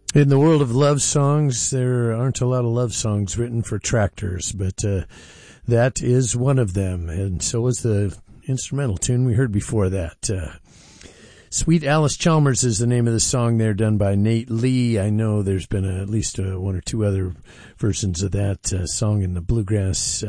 In the world of love songs, there aren't a lot of love songs written for tractors, but that is one of them, and so was the instrumental tune we heard before that. Sweet Alice Chalmers is the name of the song there, done by Nate Lee. I know there's been at least one or two other versions of that song in the bluegrass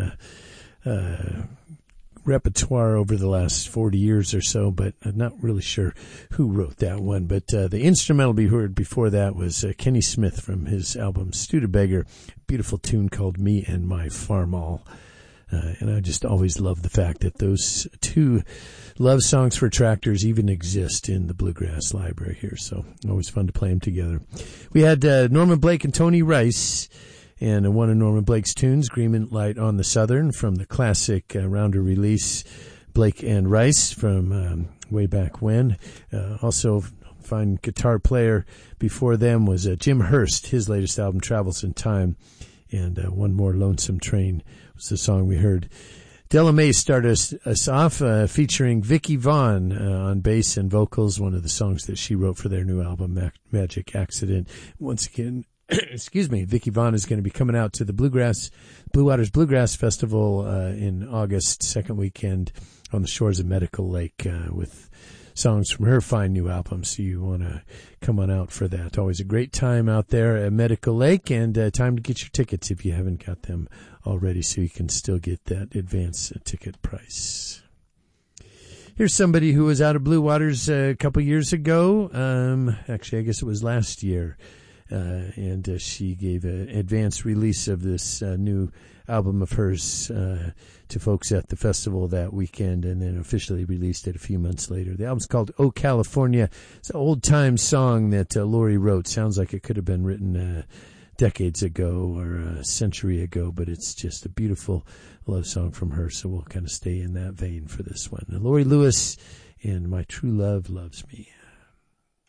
repertoire over the last 40 years or so, but I'm not really sure who wrote that one. But the instrumental we heard before that was Kenny Smith from his album Studebaker, beautiful tune called Me and My Farmall. And I just always love the fact that those two love songs for tractors even exist in the Bluegrass Library here. So always fun to play them together. We had Norman Blake and Tony Rice, and one of Norman Blake's tunes, Green Light on the Southern, from the classic Rounder release, Blake and Rice, from way back when. Also, fine guitar player before them was Jim Hurst. His latest album, Travels in Time, and One More Lonesome Train was the song we heard. Della Mae started us off featuring Vicki Vaughn on bass and vocals, one of the songs that she wrote for their new album, Magic Accident. Once again, excuse me, Vicki Vaughn is going to be coming out to the Blue Waters Bluegrass Festival in August, second weekend on the shores of Medical Lake with songs from her fine new album. So you want to come on out for that. Always a great time out there at Medical Lake, and time to get your tickets if you haven't got them already, so you can still get that advance ticket price. Here's somebody who was out of Blue Waters a couple years ago. Actually, I guess it was last year. And she gave an advance release of this new album of hers to folks at the festival that weekend, and then officially released it a few months later. The album's called Oh California. It's an old-time song that Lori wrote. Sounds like it could have been written decades ago or a century ago, but it's just a beautiful love song from her, so we'll kind of stay in that vein for this one. Lori Lewis and My True Love Loves Me.